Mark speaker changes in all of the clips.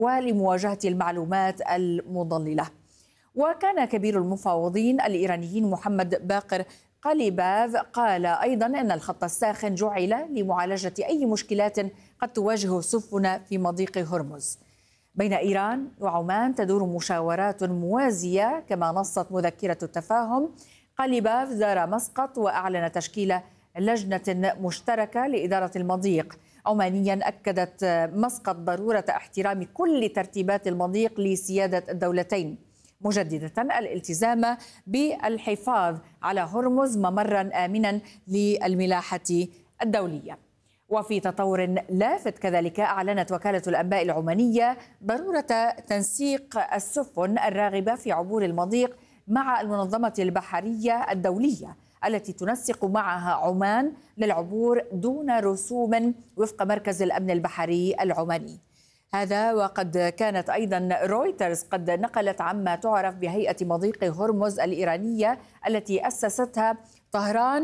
Speaker 1: ولمواجهة المعلومات المضللة. وكان كبير المفاوضين الإيرانيين محمد باقر قليباف قال أيضا أن الخط الساخن جعل لمعالجة أي مشكلات قد تواجه السفن في مضيق هرمز. بين إيران وعمان تدور مشاورات موازية كما نصت مذكرة التفاهم. قليباف زار مسقط وأعلن تشكيل لجنة مشتركة لإدارة المضيق. عمانيا أكدت مسقط ضرورة احترام كل ترتيبات المضيق لسيادة الدولتين، مجددة الالتزام بالحفاظ على هرمز ممرا آمنا للملاحة الدولية. وفي تطور لافت كذلك أعلنت وكالة الأنباء العمانية ضرورة تنسيق السفن الراغبة في عبور المضيق مع المنظمة البحرية الدولية التي تنسق معها عمان للعبور دون رسوم وفق مركز الأمن البحري العماني. هذا وقد كانت أيضا رويترز قد نقلت عما تعرف بهيئة مضيق هرمز الإيرانية التي أسستها طهران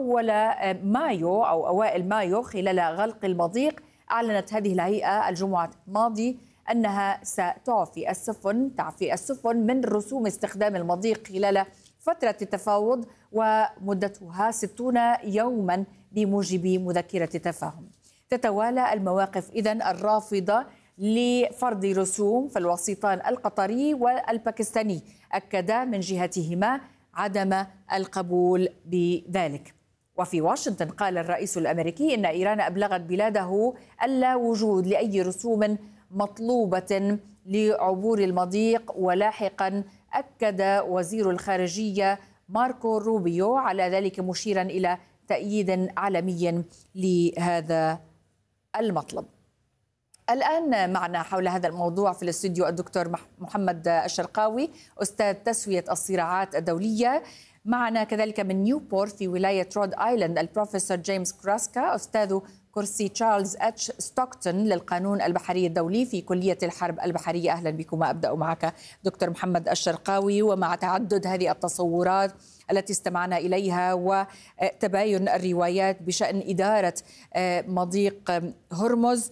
Speaker 1: أوائل مايو خلال غلق المضيق. أعلنت هذه الهيئة الجمعة الماضي أنها ستعفي السفن من رسوم استخدام المضيق خلال فترة التفاوض ومدتها 60 يوما بموجب مذكرة التفاهم. تتوالى المواقف إذن الرافضة لفرض رسوم، فالوسيطان القطري والباكستاني أكدا من جهتهما عدم القبول بذلك. وفي واشنطن قال الرئيس الأمريكي إن إيران أبلغت بلاده ألا وجود لأي رسوم مطلوبة لعبور المضيق. ولاحقا أكد وزير الخارجية ماركو روبيو على ذلك مشيرا إلى تأييد عالمي لهذا المطلب. الآن معنا حول هذا الموضوع في الاستوديو الدكتور محمد الشرقاوي أستاذ تسوية الصراعات الدولية. معنا كذلك من نيوبورت في ولاية رود آيلاند البروفيسور جيمس كراسكا أستاذ كرسي تشارلز اتش ستوكتون للقانون البحري الدولي في كلية الحرب البحرية. أهلا بكم. أبدأ معك دكتور محمد الشرقاوي. ومع تعدد هذه التصورات التي استمعنا إليها وتباين الروايات بشأن إدارة مضيق هرمز،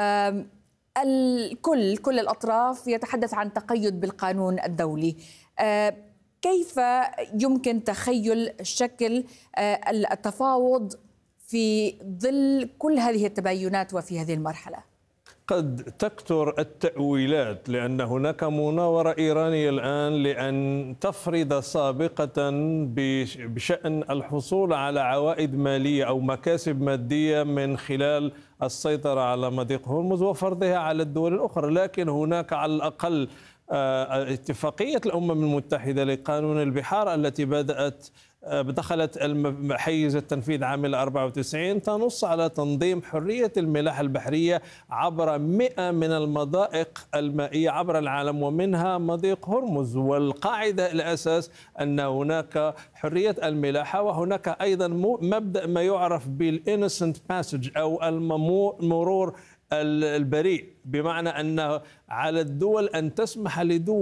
Speaker 1: كل الأطراف يتحدث عن تقيد بالقانون الدولي. كيف يمكن تخيل شكل التفاوض في ظل كل هذه التباينات وفي هذه المرحلة؟
Speaker 2: قد تكثر التأويلات لأن هناك مناورة إيرانية الآن لأن تفرض سابقة بشأن الحصول على عوائد مالية أو مكاسب مادية من خلال السيطرة على مضيق هرمز وفرضها على الدول الأخرى. لكن هناك على الأقل اتفاقية الأمم المتحدة لقانون البحار التي دخلت حيز التنفيذ عام 94 تنص على تنظيم حرية الملاحة البحرية عبر 100 من المضائق المائية عبر العالم ومنها مضيق هرمز. والقاعدة الأساس أن هناك حرية الملاحة وهناك أيضا مبدأ ما يعرف بالإنسنت باسج أو المرور البريء، بمعنى أن على الدول أن تسمح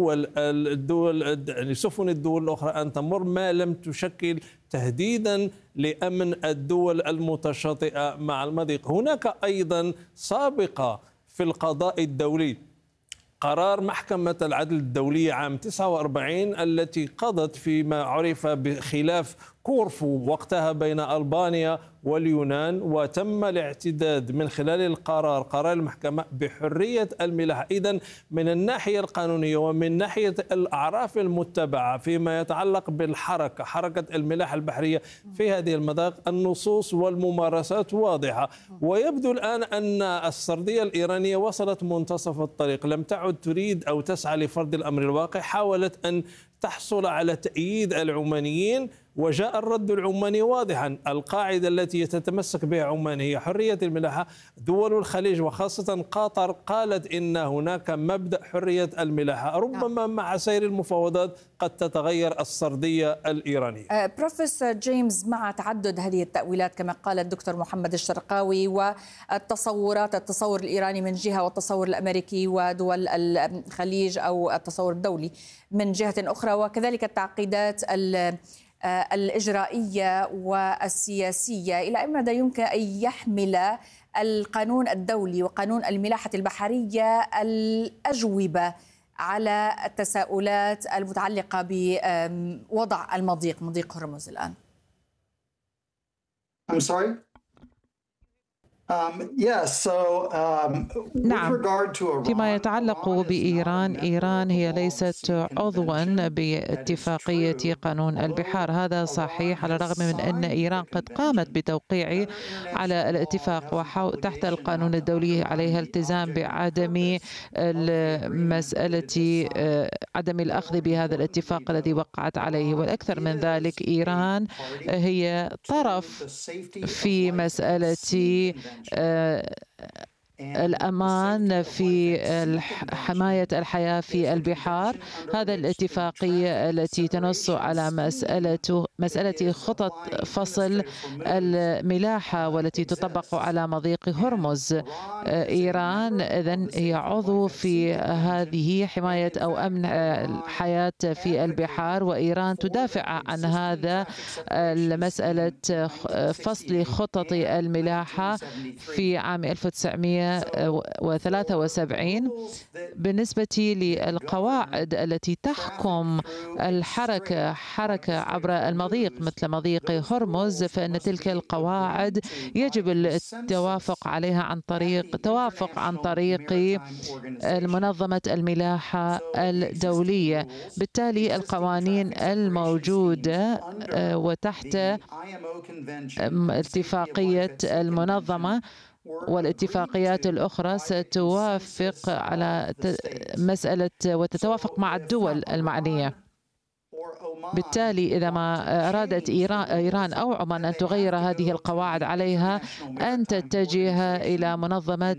Speaker 2: لسفن الدول الأخرى أن تمر ما لم تشكل تهديدا لأمن الدول المتشاطئة مع المضيق. هناك أيضا سابقة في القضاء الدولي قرار محكمة العدل الدولية عام 49 التي قضت فيما عرف بخلاف كورفو وقتها بين ألبانيا واليونان، وتم الاعتداد من خلال قرار المحكمة بحرية الملاحة. إذن من الناحية القانونية ومن ناحية الأعراف المتبعة فيما يتعلق حركة الملاحة البحرية في هذه المضايق النصوص والممارسات واضحة. ويبدو الآن أن السردية الإيرانية وصلت منتصف الطريق، لم تعد تريد أو تسعى لفرض الأمر الواقع، حاولت أن تحصل على تأييد العمانيين وجاء الرد العماني واضحا. القاعدة التي تتمسك بها عمان هي حرية الملاحة. دول الخليج وخاصة قطر قالت إن هناك مبدأ حرية الملاحة. ربما مع سير المفاوضات قد تتغير السردية الإيرانية.
Speaker 1: بروفيسور جيمس، مع تعدد هذه التأويلات كما قال الدكتور محمد الشرقاوي التصور الإيراني من جهة والتصور الأمريكي ودول الخليج أو التصور الدولي من جهة أخرى، وكذلك التعقيدات الإجرائية والسياسية، إلى أي مدى يمكن أن يحمل القانون الدولي وقانون الملاحة البحرية الأجوبة على التساؤلات المتعلقة بوضع مضيق هرمز الآن؟
Speaker 3: I'm sorry.
Speaker 4: نعم، فيما يتعلق بإيران، إيران هي ليست عضوا باتفاقية قانون البحار. هذا صحيح، على الرغم من أن إيران قد قامت بتوقيعه على الاتفاق تحت القانون الدولي. عليها التزام بعدم مسألة عدم الأخذ بهذا الاتفاق الذي وقعت عليه. والأكثر من ذلك، إيران هي طرف في مسألة الأمان في حماية الحياة في البحار. هذا الاتفاقية التي تنص على مسألة خطط فصل الملاحة والتي تطبق على مضيق هرمز. إيران إذن هي عضو في هذه حماية أو أمن الحياة في البحار، وإيران تدافع عن هذا مسألة فصل خطط الملاحة في عام 1973. بالنسبة للقواعد التي تحكم الحركة عبر المضيق مثل مضيق هرمز، فإن تلك القواعد يجب التوافق عليها عن طريق منظمة الملاحة الدولية. بالتالي القوانين الموجودة وتحت اتفاقية المنظمة والاتفاقيات الأخرى ستوافق على مسألة وتتوافق مع الدول المعنية. بالتالي إذا ما أرادت إيران أو عمان أن تغير هذه القواعد، عليها أن تتجه إلى منظمة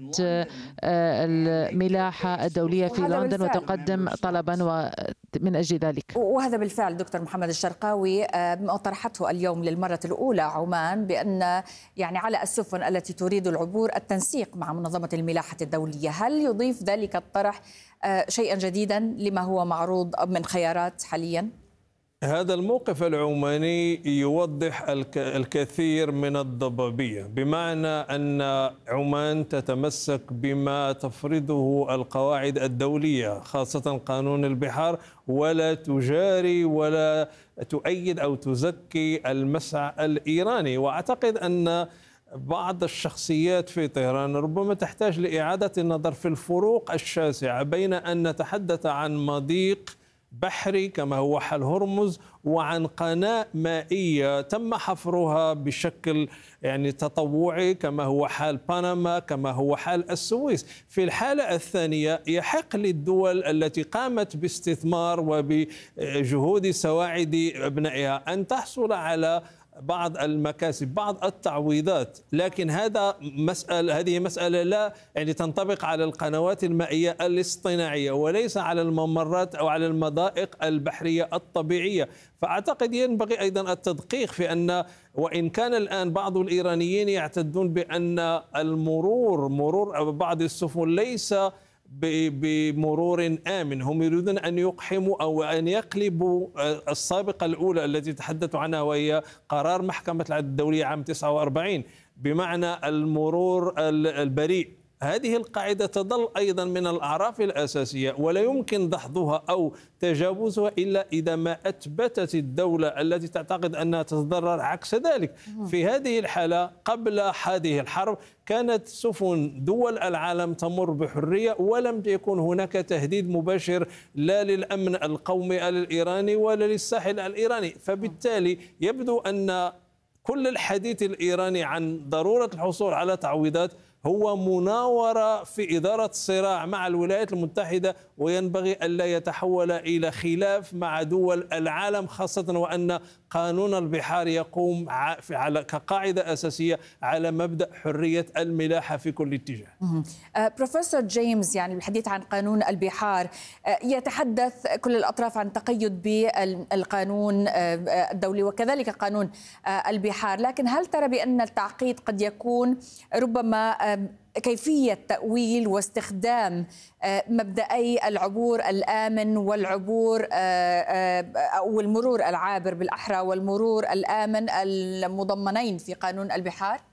Speaker 4: الملاحة الدولية في لندن وتقدم طلبا من أجل ذلك.
Speaker 1: وهذا بالفعل دكتور محمد الشرقاوي طرحته اليوم للمرة الأولى عمان، بأن يعني على السفن التي تريد العبور التنسيق مع منظمة الملاحة الدولية. هل يضيف ذلك الطرح شيئا جديدا لما هو معروض من خيارات حاليا؟
Speaker 2: هذا الموقف العماني يوضح الكثير من الضبابية، بمعنى أن عمان تتمسك بما تفرضه القواعد الدولية خاصة قانون البحار، ولا تجاري ولا تؤيد أو تزكي المسعى الإيراني. وأعتقد أن بعض الشخصيات في طهران ربما تحتاج لإعادة النظر في الفروق الشاسعة بين أن نتحدث عن مضيق بحري كما هو حال هرمز، وعن قناة مائية تم حفرها بشكل يعني تطوعي كما هو حال بنما، كما هو حال السويس. في الحالة الثانية يحق للدول التي قامت باستثمار وبجهود سواعد أبنائها أن تحصل على بعض المكاسب، بعض التعويضات، لكن هذه مسألة لا يعني تنطبق على القنوات المائية الاصطناعية وليس على الممرات أو على المضائق البحرية الطبيعية. فأعتقد ينبغي أيضا التدقيق في أن وإن كان الآن بعض الإيرانيين يعتدون بأن مرور بعض السفن ليس بمرور آمن، هم يريدون أن يقحموا أو أن يقلبوا السابقة الأولى التي تحدثوا عنها، وهي قرار محكمة العدل الدولية عام 49 بمعنى المرور البريء. هذه القاعدة تظل أيضا من الأعراف الأساسية ولا يمكن دحضها أو تجاوزها إلا إذا ما أثبتت الدولة التي تعتقد أنها تتضرر عكس ذلك. في هذه الحالة قبل هذه الحرب كانت سفن دول العالم تمر بحرية ولم يكن هناك تهديد مباشر لا للأمن القومي الإيراني ولا للساحل الإيراني. فبالتالي يبدو أن كل الحديث الإيراني عن ضرورة الحصول على تعويضات هو مناورة في إدارة صراع مع الولايات المتحدة، وينبغي ألا يتحول إلى خلاف مع دول العالم، خاصة وأن قانون البحار يقوم كقاعدة أساسية على مبدأ حرية الملاحة في كل اتجاه.
Speaker 1: بروفيسور جيمس، يعني بالحديث عن قانون البحار يتحدث كل الأطراف عن تقيد بالقانون الدولي وكذلك قانون البحار، لكن هل ترى بأن التعقيد قد يكون ربما كيفية تأويل واستخدام مبدأي العبور الآمن والعبور أو المرور العابر بالأحرى والمرور الآمن المضمنين في قانون البحار؟